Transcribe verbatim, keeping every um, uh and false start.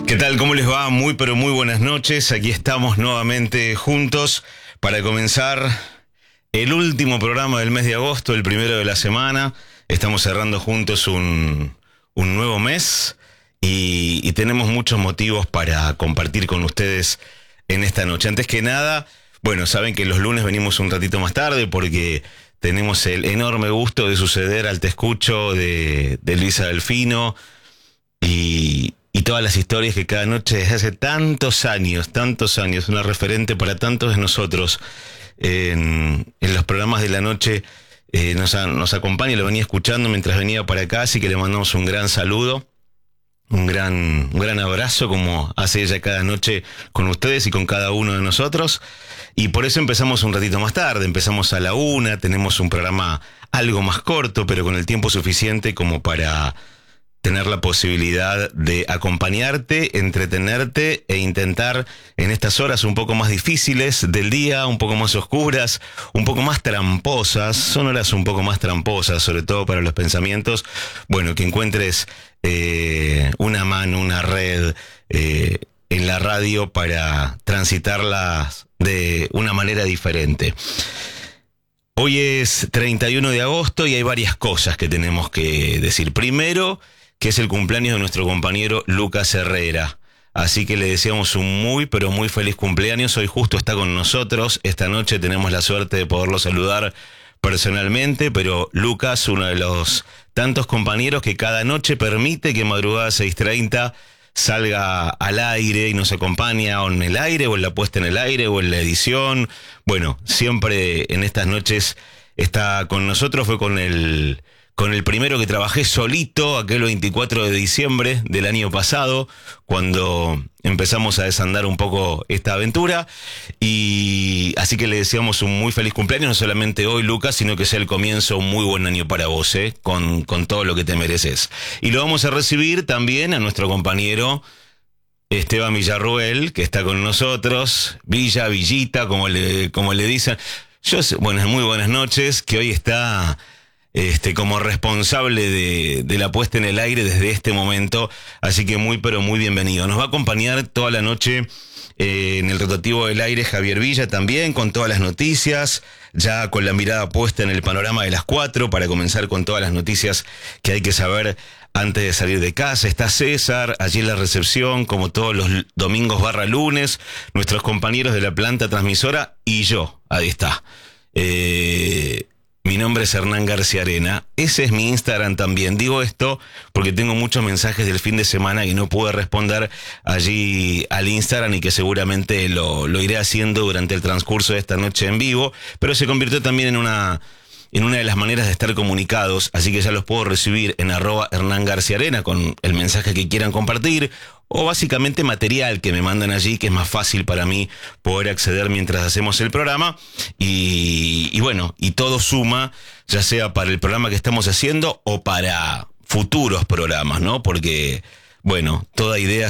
¿Qué tal? ¿Cómo les va? Muy pero muy buenas noches. Aquí estamos nuevamente juntos para comenzar el último programa del mes de agosto, el primero de la semana. Estamos cerrando juntos un, un nuevo mes y, y tenemos muchos motivos para compartir con ustedes en esta noche. Antes que nada, bueno, saben que los lunes venimos un ratito más tarde porque tenemos el enorme gusto de suceder al Te Escucho de, de Luisa Delfino y... Y todas las historias que cada noche desde hace tantos años, tantos años, una referente para tantos de nosotros en, en los programas de la noche, eh, nos, nos acompaña y lo venía escuchando mientras venía para acá, así que le mandamos un gran saludo, un gran, un gran abrazo como hace ella cada noche con ustedes y con cada uno de nosotros. Y por eso empezamos un ratito más tarde, empezamos a la una, tenemos un programa algo más corto, pero con el tiempo suficiente como para tener la posibilidad de acompañarte, entretenerte e intentar en estas horas un poco más difíciles del día, un poco más oscuras, un poco más tramposas, son horas un poco más tramposas, sobre todo para los pensamientos, bueno, que encuentres eh, una mano, una red eh, en la radio para transitarlas de una manera diferente. Hoy es treinta y uno de agosto y hay varias cosas que tenemos que decir. Primero, que es el cumpleaños de nuestro compañero Lucas Herrera. Así que le deseamos un muy, pero muy feliz cumpleaños. Hoy justo está con nosotros. Esta noche tenemos la suerte de poderlo saludar personalmente, pero Lucas, uno de los tantos compañeros que cada noche permite que madrugada seis treinta salga al aire y nos acompaña o en el aire, o en la puesta en el aire, o en la edición. Bueno, siempre en estas noches está con nosotros. Fue con el... Con el primero que trabajé solito, aquel veinticuatro de diciembre del año pasado, cuando empezamos a desandar un poco esta aventura. Y así que le deseamos un muy feliz cumpleaños, no solamente hoy, Lucas, sino que sea el comienzo un muy buen año para vos, ¿eh? con, con todo lo que te mereces. Y lo vamos a recibir también a nuestro compañero Esteban Villarruel, que está con nosotros, Villa, Villita, como le, como le dicen. Yo sé, bueno, muy buenas noches, que hoy está... Este, como responsable de, de la puesta en el aire desde este momento, así que muy pero muy bienvenido. Nos va a acompañar toda la noche eh, en el rotativo del aire Javier Villa también, con todas las noticias, ya con la mirada puesta en el panorama de las cuatro, para comenzar con todas las noticias que hay que saber antes de salir de casa. Está César, allí en la recepción, como todos los domingos barra lunes, nuestros compañeros de la planta transmisora y yo, ahí está. Eh... Mi nombre es Hernán García Arena, ese es mi Instagram también. Digo esto porque tengo muchos mensajes del fin de semana y no pude responder allí al Instagram y que seguramente lo, lo iré haciendo durante el transcurso de esta noche en vivo, pero se convirtió también en una, en una de las maneras de estar comunicados, así que ya los puedo recibir en arroba Hernán García Arena con el mensaje que quieran compartir, o básicamente material que me mandan allí, que es más fácil para mí poder acceder mientras hacemos el programa. Y, y bueno, y todo suma, ya sea para el programa que estamos haciendo o para futuros programas, ¿no? Porque, bueno, toda idea